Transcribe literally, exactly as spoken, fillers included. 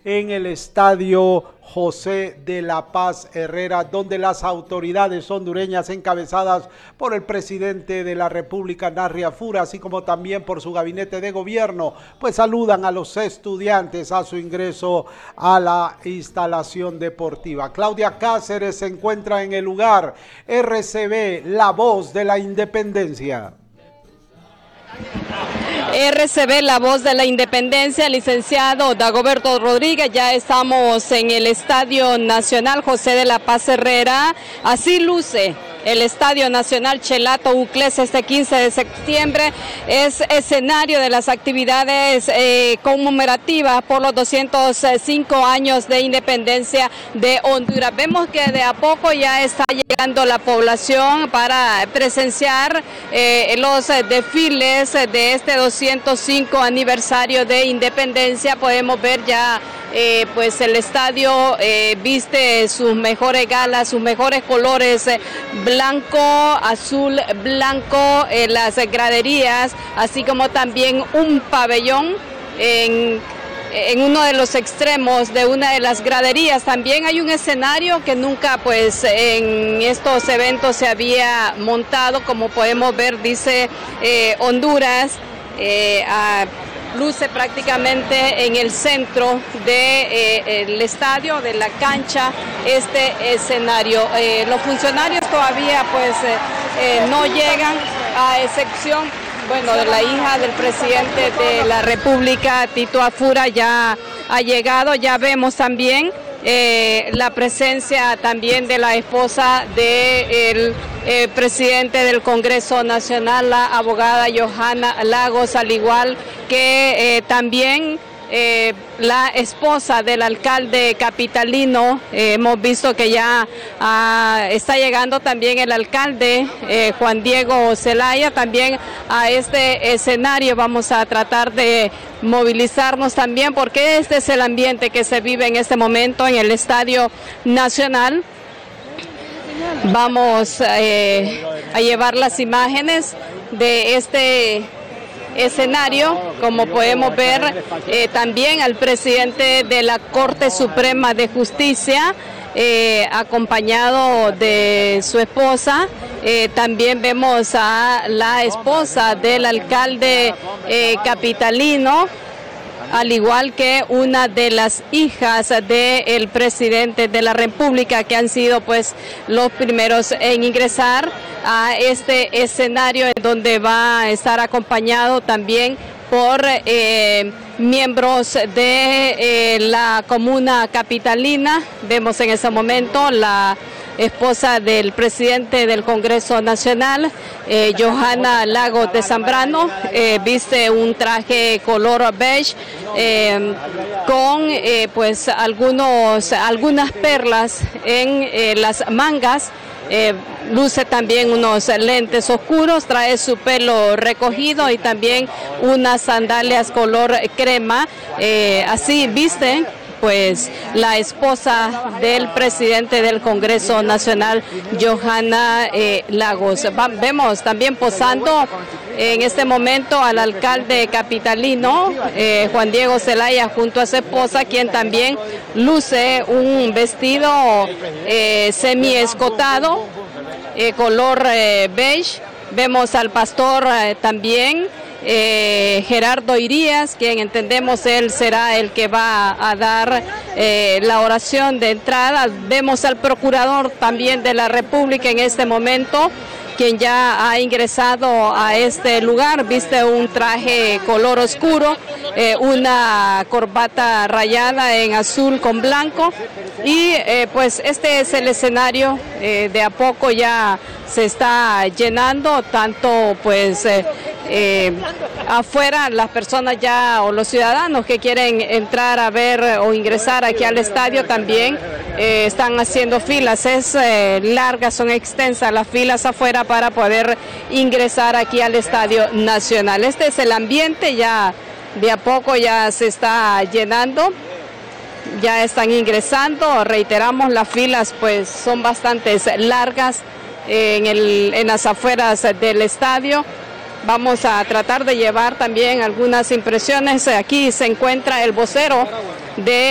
en el estadio José de la Paz Herrera, donde las autoridades hondureñas encabezadas por el presidente de la República, Narri Afura, así como también por su gabinete de gobierno, pues saludan a los estudiantes a su ingreso a la instalación deportiva. Claudia Cáceres se encuentra en el lugar. R C B, la voz de la independencia. R C B, la voz de la independencia, licenciado Dagoberto Rodríguez. Ya estamos en el Estadio Nacional José de la Paz Herrera. Así luce el Estadio Nacional Chelato Uclés este quince de septiembre. Es escenario de las actividades eh, conmemorativas por los doscientos cinco años de independencia de Honduras. Vemos que de a poco ya está llegando la población para presenciar eh, los desfiles de este doscientos cinco aniversario de independencia. Podemos ver ya Eh, pues el estadio eh, viste sus mejores galas, sus mejores colores, eh, blanco, azul, blanco, eh, las graderías, así como también un pabellón en, en uno de los extremos de una de las graderías. También hay un escenario que nunca pues en estos eventos se había montado, como podemos ver, dice eh, Honduras, eh, a luce prácticamente en el centro del de, eh, estadio, de la cancha, este escenario. Eh, los funcionarios todavía pues eh, eh, no llegan, a excepción, bueno, de la hija del presidente de la República, Tito Afura, ya ha llegado. Ya vemos también Eh, la presencia también de la esposa del eh, presidente del Congreso Nacional, la abogada Johanna Lagos, al igual que eh, también eh, la esposa del alcalde capitalino. Eh, hemos visto que ya ah, está llegando también el alcalde eh, Juan Diego Zelaya también a este escenario. Vamos a tratar de movilizarnos también, porque este es el ambiente que se vive en este momento en el Estadio Nacional. Vamos eh, a llevar las imágenes de este escenario. Como podemos ver, eh, también al presidente de la Corte Suprema de Justicia, eh, acompañado de su esposa. Eh, también vemos a la esposa del alcalde eh, capitalino, al igual que una de las hijas del presidente de la República, que han sido pues los primeros en ingresar a este escenario, en donde va a estar acompañado también por eh, miembros de eh, la comuna capitalina. Vemos en ese momento la esposa del presidente del Congreso Nacional, eh, Johanna Lagos de Zambrano, eh, viste un traje color beige eh, con eh, pues algunos algunas perlas en eh, las mangas. Eh, luce también unos lentes oscuros, trae su pelo recogido y también unas sandalias color crema. Eh, así viste pues la esposa del presidente del Congreso Nacional, Johanna eh, Lagos. Va, vemos también posando en este momento al alcalde capitalino, eh, Juan Diego Zelaya, junto a su esposa, quien también luce un vestido eh, semi-escotado, eh, color eh, beige. Vemos al pastor eh, también, Eh, Gerardo Irías, quien entendemos él será el que va a dar eh, la oración de entrada. Vemos al procurador también de la República en este momento, quien ya ha ingresado a este lugar. Viste un traje color oscuro, eh, una corbata rayada en azul con blanco, y eh, pues este es el escenario. Eh, de a poco ya se está llenando, tanto pues eh, eh, afuera las personas ya, o los ciudadanos que quieren entrar a ver o ingresar aquí al estadio, también eh, están haciendo filas. Es eh, largas, son extensas las filas afuera para poder ingresar aquí al Estadio Nacional. Este es el ambiente, ya de a poco ya se está llenando, ya están ingresando. Reiteramos, las filas pues son bastante largas en, el, en las afueras del estadio. Vamos a tratar de llevar también algunas impresiones. Aquí se encuentra el vocero de